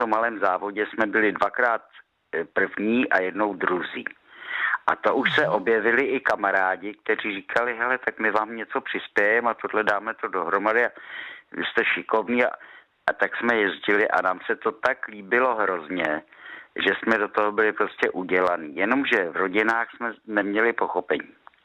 tom malém závodě jsme byli dvakrát první a jednou druzí. A to už se objevili i kamarádi, kteří říkali, hele, tak my vám něco přispějeme a tohle dáme to dohromady a vy jste šikovní a tak jsme jezdili a nám se to tak líbilo hrozně, že jsme do toho byli prostě udělaný. Jenomže v rodinách jsme neměli pochopení.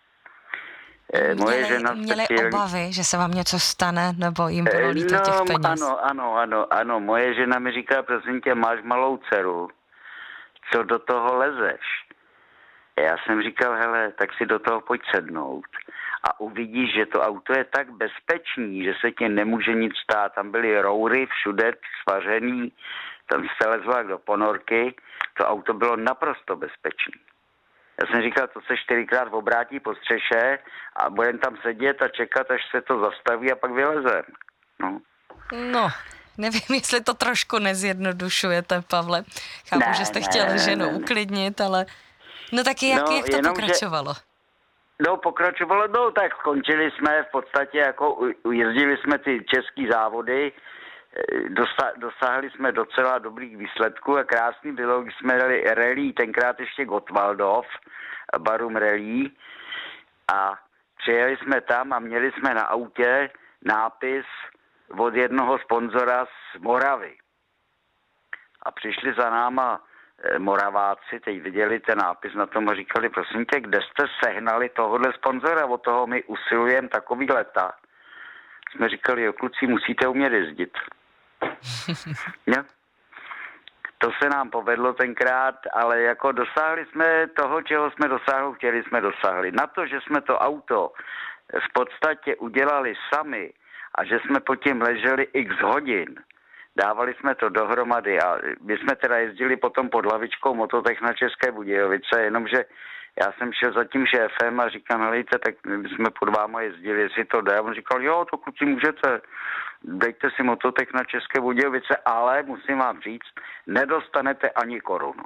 Měli obavy, že se vám něco stane, nebo jim bylo líto těch peněz? Ano. Moje žena mi říká, prosím tě, máš malou dceru, co do toho lezeš? Já jsem říkal, hele, tak si do toho pojď sednout a uvidíš, že to auto je tak bezpečný, že se ti nemůže nic stát. Tam byly roury všude svařený, tam se lezlo jak do ponorky, to auto bylo naprosto bezpečný. Já jsem říkal, to se 4krát obrátí po střeše a budeme tam sedět a čekat, až se to zastaví a pak vylezem. No, nevím, jestli to trošku nezjednodušujete, Pavle. Chápu, že jste chtěli ženu uklidnit, ale... No tak jak to pokračovalo? Pokračovalo, tak skončili jsme v podstatě, jako jezdili jsme ty český závody, dosáhli jsme docela dobrých výsledků a krásný bylo, když jsme jeli rally, tenkrát ještě Gottwaldov, Barum rally a přijeli jsme tam a měli jsme na autě nápis od jednoho sponzora z Moravy. A přišli za náma Moraváci, teď viděli ten nápis na tom a říkali, prosím tě, kde jste sehnali tohohle sponzora, od toho my usilujeme takový leta. Jsme říkali, jo, kluci, musíte umět jezdit. Ja? To se nám povedlo tenkrát, ale jako dosáhli jsme toho, čeho jsme chtěli jsme dosáhli. Na to, že jsme to auto v podstatě udělali sami a že jsme pod tím leželi x hodin, dávali jsme to dohromady a my jsme teda jezdili potom pod lavičkou Mototech na České Budějovice, jenomže já jsem šel za tím šéfem a říkám, helejte, tak my jsme pod váma jezdili, jestli to jde. A on říkal, jo, to kluci můžete, dejte si Mototech na České Budějovice, ale musím vám říct, nedostanete ani korunu.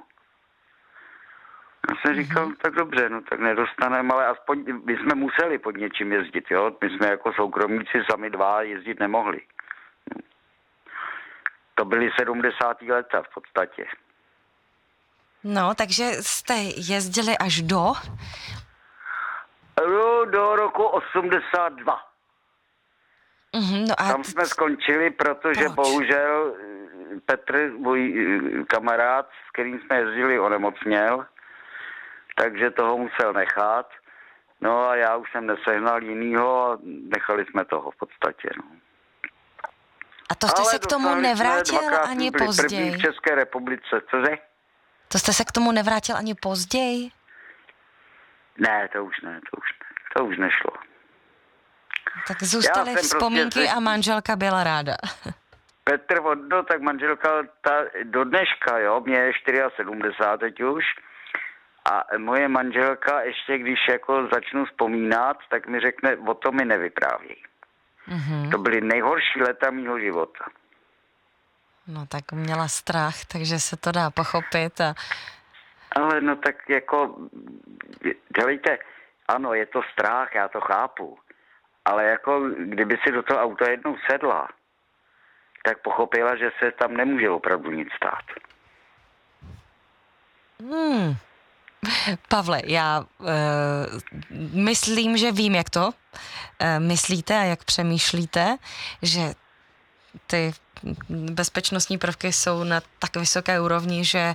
Já jsem říkal, tak dobře, no tak nedostaneme, ale aspoň my jsme museli pod něčím jezdit, jo. My jsme jako soukromníci sami dva jezdit nemohli. To byly 70. leta v podstatě. No, takže jste jezdili až do? Do roku 82. No a tam jsme skončili, protože bohužel Petr, můj kamarád, s kterým jsme jezdili, onemocněl, takže toho musel nechat. No a já už jsem nesehnal jinýho a nechali jsme toho v podstatě, no. A to jste se k tomu nevrátil ani později? První v České republice, cože? To jste se k tomu nevrátil ani později? Ne, to už nešlo. Tak zůstaly vzpomínky a manželka byla ráda. Petr Vodno, tak manželka do dneška, jo, mě je 74 teď už. A moje manželka ještě, když jako začnu vzpomínat, tak mi řekne, o tom mi nevyprávěj. To byly nejhorší leta mýho života. No tak měla strach, takže se to dá pochopit. Ale no tak jako, dělejte, ano, je to strach, já to chápu. Ale jako, kdyby si do toho auta jednou sedla, tak pochopila, že se tam nemůže opravdu nic stát. Pavle, já myslím, že vím, jak to myslíte a jak přemýšlíte, že ty bezpečnostní prvky jsou na tak vysoké úrovni, že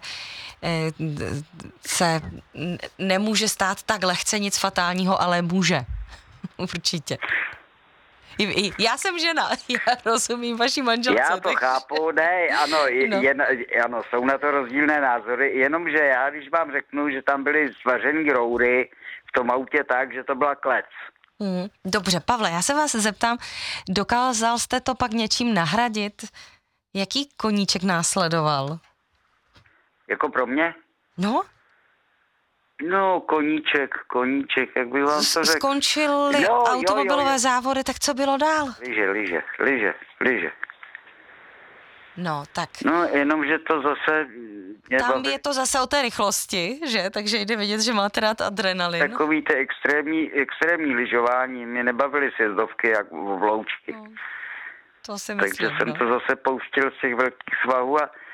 se nemůže stát tak lehce nic fatálního, ale může. Určitě. Já jsem žena, já rozumím vaší manželce. Já to chápu, ne, ano, ano, jsou na to rozdílné názory, jenomže já, když vám řeknu, že tam byly svařený roury v tom autě tak, že to byla klec. Dobře, Pavle, já se vás zeptám, dokázal jste to pak něčím nahradit? Jaký koníček následoval? Jako pro mě? No? No, koníček, jak bych vám to řekl. Skončily automobilové závody, tak co bylo dál? Lyže. No, tak. No, jenomže to zase... Tam je to zase o té rychlosti, že? Takže jde vidět, že máte rád adrenalin. Takový ty extrémní lyžování, mě nebavily sjezdovky jak v Loučky. To si myslím, takže jsem to zase pouštěl z těch velkých svahů a